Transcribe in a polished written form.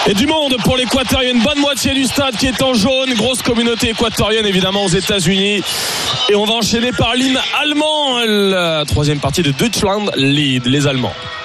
Et du monde pour l'Équatorien, une bonne moitié du stade qui est en jaune, grosse communauté équatorienne évidemment aux États-Unis. Et on va enchaîner par l'hymne allemand, la troisième partie de Deutschland Lied, les Allemands.